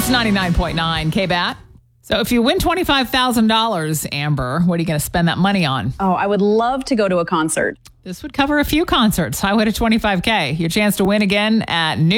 99.9 KBAT. So if you win $25,000, Amber, what are you going to spend that money on? Oh, I would love to go to a concert. This would cover a few concerts. Highway to 25K. Your chance to win again at noon.